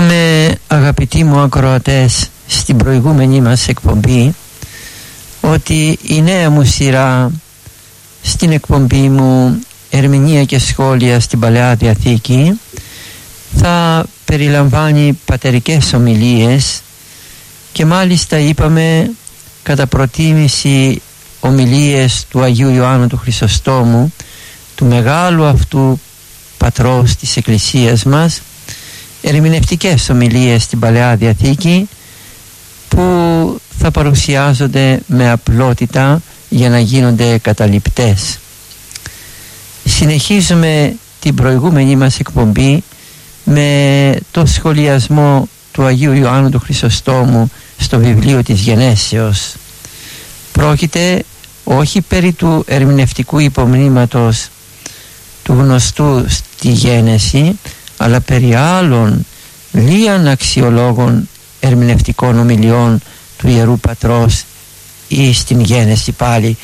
Είπαμε, αγαπητοί μου ακροατές, στην προηγούμενη μας εκπομπή ότι η νέα μου σειρά στην εκπομπή μου Ερμηνεία και Σχόλια στην Παλαιά Διαθήκη θα περιλαμβάνει πατερικές ομιλίες και μάλιστα είπαμε κατά προτίμηση ομιλίες του Αγίου Ιωάννου του Χρυσοστόμου, του μεγάλου αυτού πατρός της Εκκλησίας μας, ερμηνευτικές ομιλίες στην Παλαιά Διαθήκη που θα παρουσιάζονται με απλότητα για να γίνονται καταληπτές. Συνεχίζουμε την προηγούμενη μας εκπομπή με το σχολιασμό του Αγίου Ιωάννου του Χρυσοστόμου στο βιβλίο της Γενέσεως. Πρόκειται όχι περί του ερμηνευτικού υπομνήματος του γνωστού στη Γένεση, αλλά περί άλλων λίαν αξιολόγων ερμηνευτικών ομιλιών του Ιερού Πατρός ή στην Γένεση πάλι,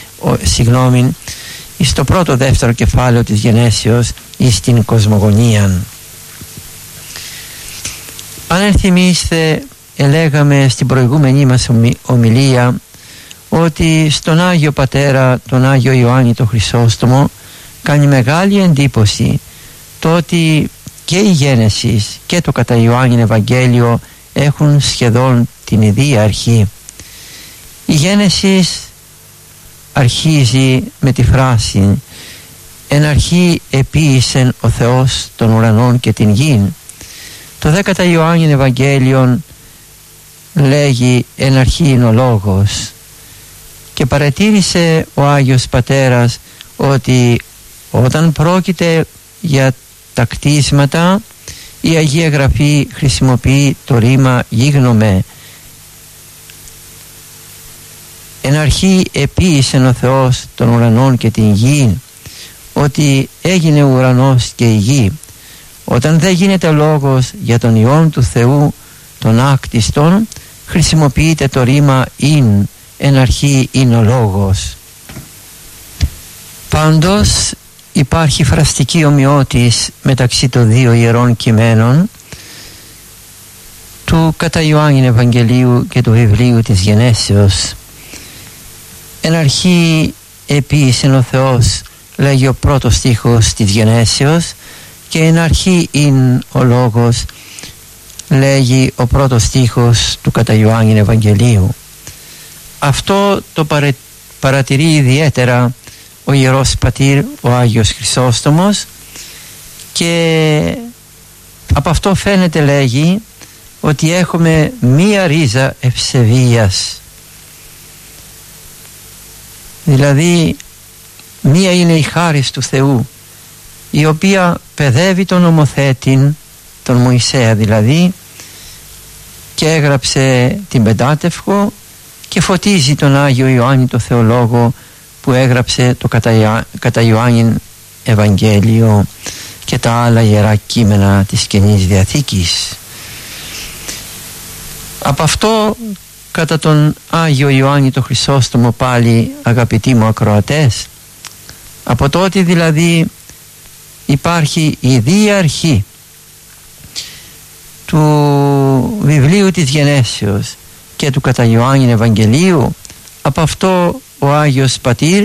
στο πρώτο δεύτερο κεφάλαιο της Γενέσεως ή στην Κοσμογονία. Αν ενθυμίστε, ελέγαμε στην προηγούμενη μας ομιλία ότι στον Άγιο Πατέρα, τον Άγιο Ιωάννη τον Χρυσόστομο, κάνει μεγάλη εντύπωση το ότι και η Γένεση και το κατά Ιωάννην Ευαγγέλιο έχουν σχεδόν την ίδια αρχή. Η Γένεση αρχίζει με τη φράση «Εν αρχή επίησεν ο Θεός των ουρανών και την γην». Το δε κατά Ιωάννην Ευαγγέλιον λέγει «Εν αρχή είναι ο Λόγος». Και παρατήρησε ο Άγιος Πατέρας ότι όταν πρόκειται για τα κτίσματα, η Αγία Γραφή χρησιμοποιεί το ρήμα «γίγνομε». Εν αρχή επίησεν ο Θεός των ουρανών και την γη, ότι έγινε ο ουρανός και η γη. Όταν δεν γίνεται λόγος για τον Υιόν του Θεού των άκτιστων, χρησιμοποιείται το ρήμα «ειν», εν αρχή είναι ο λόγος. Πάντως υπάρχει φραστική ομοιότης μεταξύ των δύο ιερών κειμένων, του κατά Ιωάννην Ευαγγελίου και του βιβλίου της Γενέσεως. Εν αρχή επίησεν ο Θεός, λέγει ο πρώτος στίχος της Γενέσεως, και εν αρχή είναι ο λόγος, λέγει ο πρώτος στίχος του κατά Ιωάννην Ευαγγελίου. Αυτό το παρατηρεί ιδιαίτερα ο Ιερός Πατήρ, ο Άγιος Χρυσόστομος, και από αυτό φαίνεται, λέγει, ότι έχουμε μία ρίζα ευσεβίας. Δηλαδή μία είναι η χάρις του Θεού, η οποία παιδεύει τον νομοθέτην, τον Μωυσέα δηλαδή, και έγραψε την Πεντάτευχο και φωτίζει τον Άγιο Ιωάννη το Θεολόγο που έγραψε το κατά Ιωάννην Ευαγγέλιο και τα άλλα ιερά κείμενα της Καινής Διαθήκης. Από αυτό, κατά τον Άγιο Ιωάννη το Χρυσόστομο πάλι, αγαπητοί μου ακροατές, από τότε δηλαδή υπάρχει η ίδια αρχή του βιβλίου της Γενέσεως και του κατά Ιωάννην Ευαγγελίου, από αυτό ο Άγιος Πατήρ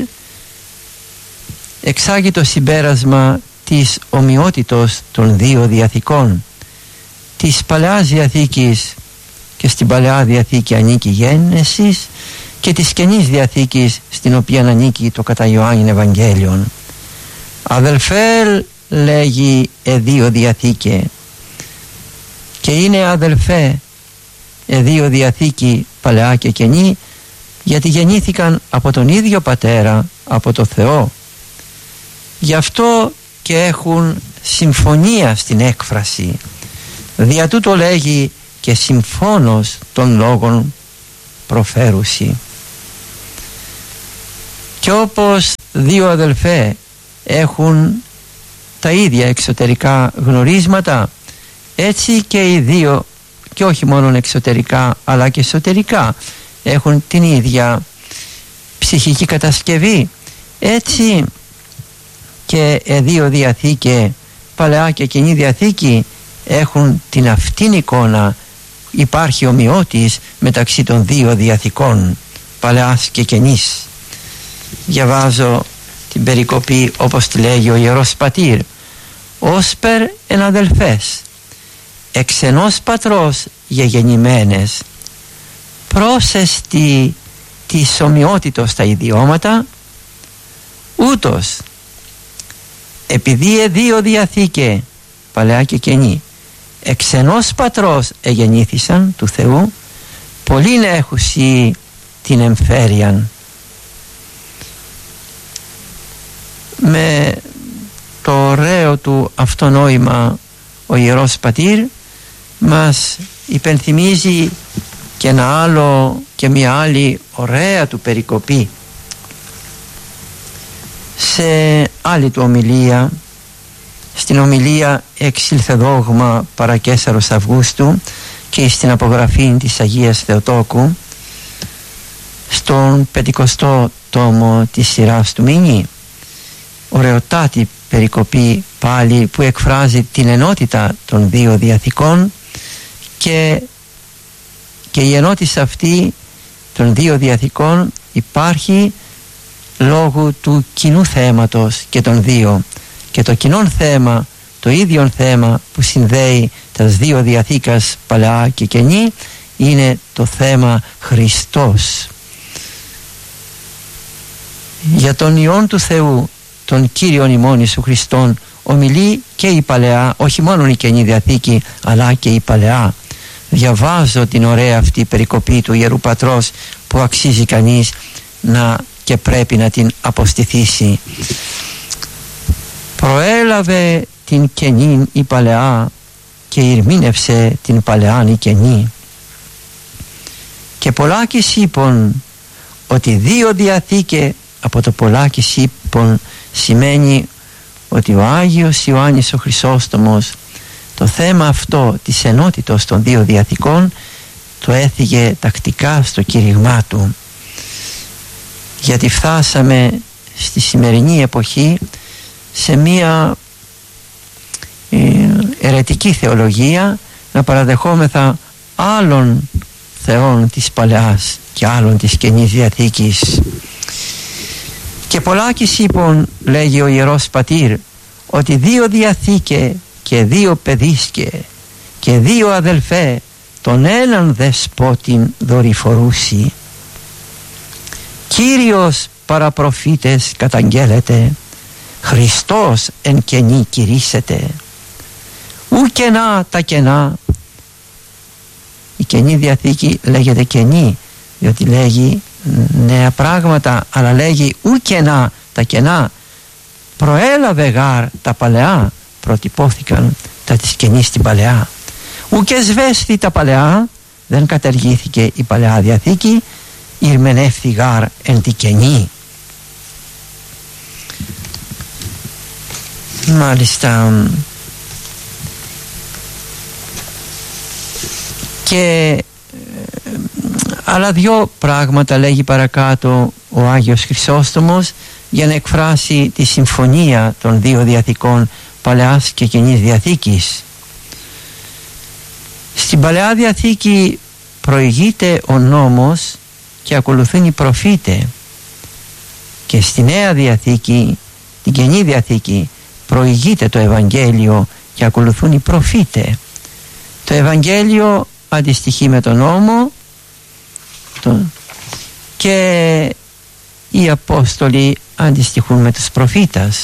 εξάγει το συμπέρασμα της ομοιότητος των δύο διαθήκων, της Παλαιάς Διαθήκης, και στην Παλαιά Διαθήκη ανήκει Γένεσης, και της Καινής Διαθήκης, στην οποία ανήκει το κατά Ιωάννην Ευαγγέλιον. Αδελφέ, λέγει, δύο διαθήκε, και είναι αδελφέ δύο διαθήκη, Παλαιά και Καινή, γιατί γεννήθηκαν από τον ίδιο Πατέρα, από το Θεό. Γι' αυτό και έχουν συμφωνία στην έκφραση. Δια τούτο λέγει και συμφώνος των λόγων προφέρουσι. Και όπως δύο αδελφέ έχουν τα ίδια εξωτερικά γνωρίσματα, έτσι και οι δύο, και όχι μόνο εξωτερικά αλλά και εσωτερικά, έχουν την ίδια ψυχική κατασκευή. Έτσι και δύο διαθήκε, Παλαιά και Καινή Διαθήκη, έχουν την αυτήν εικόνα. Υπάρχει ομοιότης μεταξύ των δύο διαθηκών, παλαιάς και καινής. Διαβάζω την περικοπή όπως τη λέγει ο Ιερός Πατήρ. «Όσπερ εν αδελφές, εξ ενός πατρός γεγεννημένες, πρόσεστη της ομοιότητος τα ιδιώματα, ούτως επειδή δύο διαθήκε, παλαιά και καινή, εξ ενός πατρός εγεννήθησαν του Θεού, πολλήν έχουσι την εμφέριαν». Με το ωραίο του αυτό νόημα ο Ιερός Πατήρ μας υπενθυμίζει και ένα άλλο και μια άλλη ωραία του περικοπή σε άλλη του ομιλία, στην ομιλία «Εξήλθε δόγμα παρά Καίσαρος Αυγούστου» και στην απογραφή της Αγίας Θεοτόκου στον 50ο τόμο της σειράς του Μήνυ. Ωραιοτάτη περικοπή πάλι που εκφράζει την ενότητα των δύο διαθηκών και η ενότητα αυτή των δύο διαθηκών υπάρχει λόγω του κοινού θέματος και των δύο, και το κοινό θέμα, το ίδιο θέμα που συνδέει τα δύο διαθήκας παλαιά και καινή, είναι το θέμα Χριστός. Για τον Υιόν του Θεού, τον Κύριον ημών Ιησού Χριστόν, ομιλεί και η παλαιά, όχι μόνο η Καινή Διαθήκη αλλά και η παλαιά. Διαβάζω την ωραία αυτή περικοπή του Ιερού Πατρός που αξίζει κανείς να και πρέπει να την αποστηθήσει. «Προέλαβε την καινήν η παλαιά και ηρμήνευσε την παλαιάν η καινή. Και πολλάκις είπων ότι δύο διαθήκε». Από το πολλάκις είπων σημαίνει ότι ο Άγιος Ιωάννης ο Χρυσόστομος το θέμα αυτό της ενότητος των δύο διαθηκών το έθιγε τακτικά στο κήρυγμά του, γιατί φτάσαμε στη σημερινή εποχή σε μία αιρετική θεολογία να παραδεχόμεθα άλλων θεών της Παλαιάς και άλλων της Καινής Διαθήκης. Και πολλάκις είπων, λέγει ο Ιερός Πατήρ, ότι δύο διαθήκε και δύο παιδίσκε και δύο αδελφέ τον έναν δεσπότην δορυφορούσι. Κύριος παραπροφήτες καταγγέλλεται, Χριστός εν καινή κηρύσσεται. Ου κενά τα κενά. Η Καινή Διαθήκη λέγεται καινή διότι λέγει νέα πράγματα, αλλά λέγει ου κενά τα κενά. Προέλαβε γάρ τα παλαιά, προτυπώθηκαν τα της καινής στην παλαιά. Ου και σβέστη τα παλαιά, δεν καταργήθηκε η Παλαιά Διαθήκη, ηρμενεύθη γάρ εν τη καινή. Μάλιστα. Και άλλα δυο πράγματα λέγει παρακάτω ο Άγιος Χρυσόστομος για να εκφράσει τη συμφωνία των δύο διαθηκών Παλαιάς και Καινής Διαθήκης. Στην Παλαιά Διαθήκη προηγείται ο νόμος και ακολουθούν οι προφήτες, και στη Νέα Διαθήκη, την Καινή Διαθήκη, προηγείται το Ευαγγέλιο και ακολουθούν οι προφήτες. Το Ευαγγέλιο αντιστοιχεί με τον νόμο και οι Απόστολοι αντιστοιχούν με τους προφήτες.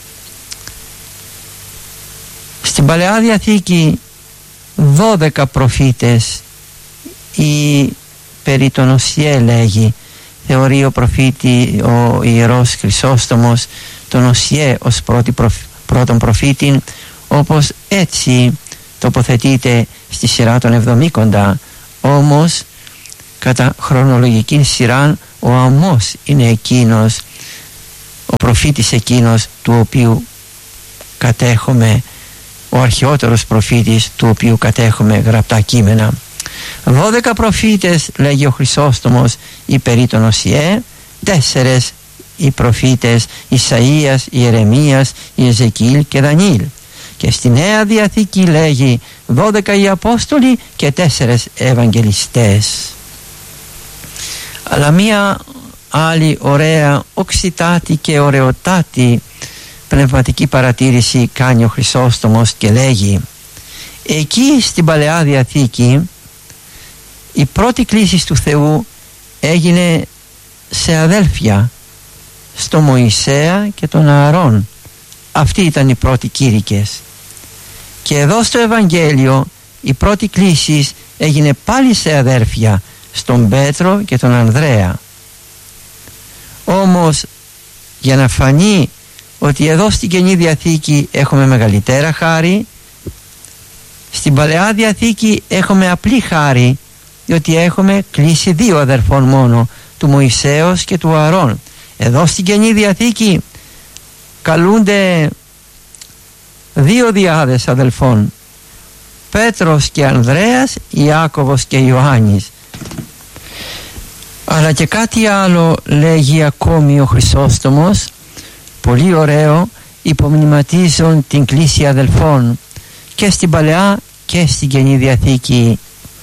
Στην Παλαιά Διαθήκη 12 προφήτες, η περί τον Οσιέ λέγει, θεωρεί ο προφήτη ο Ιερός Χρυσόστομος τον Οσιέ ως πρώτον προφήτη, όπως έτσι τοποθετείται στη σειρά των Εβδομήκοντα. Όμως κατά χρονολογική σειρά ο Αμώς είναι εκείνος, ο προφήτης εκείνος του οποίου κατέχουμε, ο αρχαιότερος προφήτης του οποίου κατέχουμε γραπτά κείμενα. 12 προφήτες λέγει ο Χρυσόστομος οι περί τον Οσιέ, 4 οι προφήτες Ισαΐας, Ιερεμίας, Ιεζεκίλ και Δανίλ, Και στη Νέα Διαθήκη λέγει 12 οι Απόστολοι και 4 Ευαγγελιστές. Αλλά μία άλλη ωραία, οξυτάτη και ωραιοτάτη πνευματική παρατήρηση κάνει ο Χρυσόστομος και λέγει: εκεί στην Παλαιά Διαθήκη η πρώτη κλήση του Θεού έγινε σε αδέλφια, στο Μωυσέα και τον Ααρών. Αυτοί ήταν οι πρώτοι κήρυκες. Και εδώ στο Ευαγγέλιο η πρώτη κλήση έγινε πάλι σε αδέρφια, στον Πέτρο και τον Ανδρέα. Όμως για να φανεί ότι εδώ στην Καινή Διαθήκη έχουμε μεγαλύτερα χάρη, στην Παλαιά Διαθήκη έχουμε απλή χάρη, διότι έχουμε κλήσει 2 αδερφών μόνο, του Μωυσέως και του Ααρών. Εδώ στην Καινή Διαθήκη καλούνται 2 διάδες αδελφών, Πέτρος και Ανδρέας, Ιάκωβος και Ιωάννης. Αλλά και κάτι άλλο λέγει ακόμη ο Χρυσόστομος, πολύ ωραίο, υπομνηματίζουν την κλήση αδελφών και στην Παλαιά και στην Καινή Διαθήκη.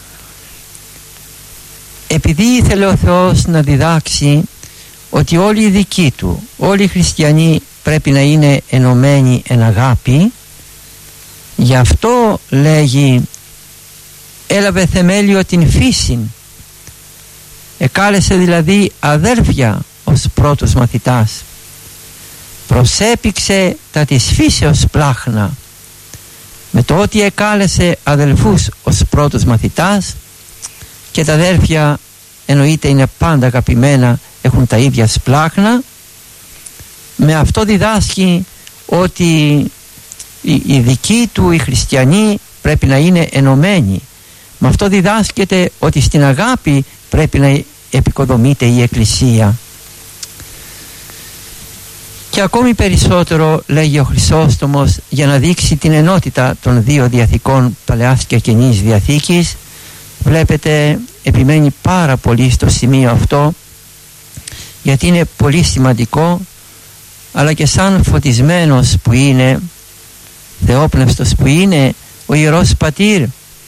Επειδή ήθελε ο Θεός να διδάξει ότι όλοι οι δικοί του, όλοι οι χριστιανοί πρέπει να είναι ενωμένοι εν αγάπη, γι' αυτό λέγει έλαβε θεμέλιο την φύση, εκάλεσε δηλαδή αδέρφια ως πρώτος μαθητάς, προσέπηξε τα της φύσεως πλάχνα. Με το ότι εκάλεσε αδελφούς ως πρώτος μαθητάς, και τα αδέρφια εννοείται είναι πάντα αγαπημένα, έχουν τα ίδια σπλάχνα, με αυτό διδάσκει ότι οι δικοί του οι χριστιανοί πρέπει να είναι ενωμένοι. Με αυτό διδάσκεται ότι στην αγάπη πρέπει να επικοδομείται η Εκκλησία. Και ακόμη περισσότερο λέγει ο Χρυσόστομος, για να δείξει την ενότητα των 2 διαθηκών Παλαιάς και Καινής Διαθήκης. Βλέπετε, επιμένει πάρα πολύ στο σημείο αυτό, γιατί είναι πολύ σημαντικό, αλλά και σαν φωτισμένος που είναι, θεόπνευστος που είναι, ο Ιερός Πατήρ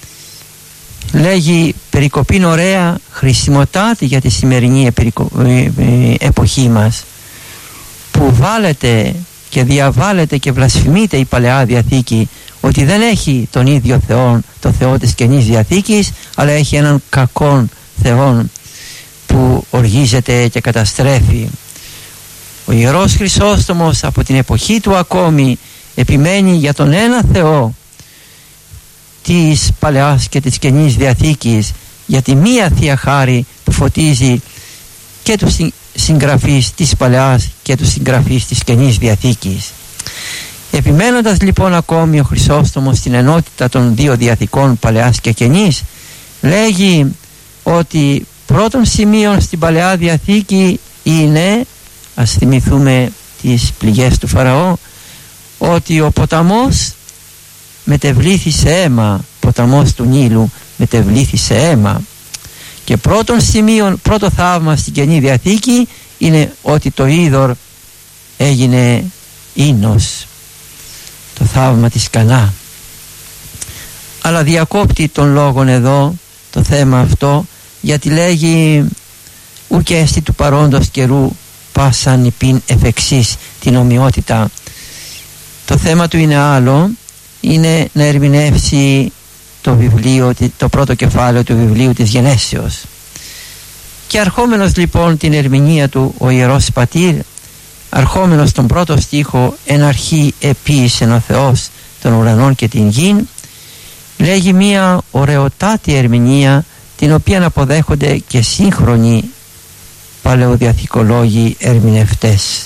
λέγει περικοπήν ωραία, χρησιμοτάτη για τη σημερινή εποχή μας, που βάλετε και διαβάλλετε και βλασφημείτε η Παλαιά Διαθήκη, ότι δεν έχει τον ίδιο Θεό, το Θεό της Καινής Διαθήκης, αλλά έχει έναν κακόν Θεό που οργίζεται και καταστρέφει. Ο Ιερός Χρυσόστομος από την εποχή του ακόμη επιμένει για τον ένα Θεό της Παλαιάς και της Καινής Διαθήκης, για τη μία Θεία Χάρη που φωτίζει και τους συγγραφείς της Παλαιάς και τους συγγραφείς της Καινής Διαθήκης. Επιμένοντας λοιπόν ακόμη ο Χρυσόστομος στην ενότητα των 2 διαθηκών Παλαιάς και Καινής, λέγει ότι πρώτον σημείο στην Παλαιά Διαθήκη είναι, ας θυμηθούμε τις πληγές του Φαραώ, ότι ο ποταμός μετεβλήθη σε αίμα, ποταμός του Νείλου μετεβλήθη σε αίμα. Και πρώτον σημείο, πρώτο θαύμα στην Καινή Διαθήκη είναι ότι το είδωρ έγινε ίνος, το θαύμα της Κανά. Αλλά διακόπτει τον λόγον εδώ το θέμα αυτό, γιατί λέγει ου και έστι του παρόντος καιρού πάσαν υπήν εφ' εξής την ομοιότητα. Το θέμα του είναι άλλο, είναι να ερμηνεύσει το βιβλίο, το πρώτο κεφάλαιο του βιβλίου της Γενέσεως. Και αρχόμενος λοιπόν την ερμηνεία του ο Ιερός Πατήρ, αρχόμενος τον πρώτο στίχο «Εν αρχή επίησεν ο Θεός των ουρανών και την γην», λέγει μία ωραιοτάτη ερμηνεία, την οποία αποδέχονται και σύγχρονοι παλαιοδιαθηκολόγοι ερμηνευτές.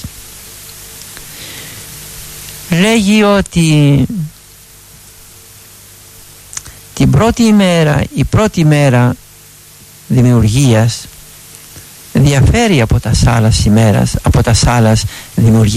Λέγει ότι την πρώτη ημέρα, η πρώτη μέρα δημιουργίας διαφέρει από τα άλλας ημέρας, από τα άλλας δημιουργίας.